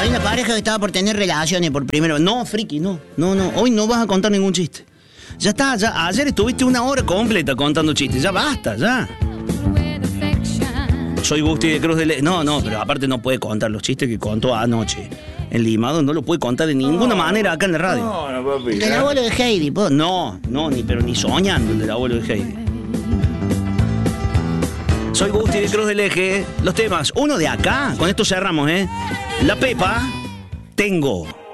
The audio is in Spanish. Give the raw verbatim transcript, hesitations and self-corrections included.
Hay una pareja que estaba por tener relaciones por primera vez. No, friki, no. No, no. Hoy no vas a contar ningún chiste. Ya está, ya. Ayer estuviste una hora completa contando chistes. Ya basta, ya. Soy Gusti de Cruz de Le... No, no, pero aparte no puede contar los chistes que contó anoche. En Limado no lo puede contar de ninguna no, manera acá en la radio. No, no, papi. El del abuelo de Heidi, ¿puedo? No, no, ni, pero ni soñando el del abuelo de Heidi. Soy Gusti de Cruz del Eje. Los temas, uno de acá, con esto cerramos, ¿eh? La Pepa, Tengo.